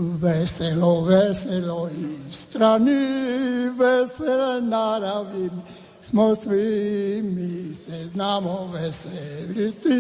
Veselo, veselo Istrani, vesele naravi smo svi, mi se znamo veseliti.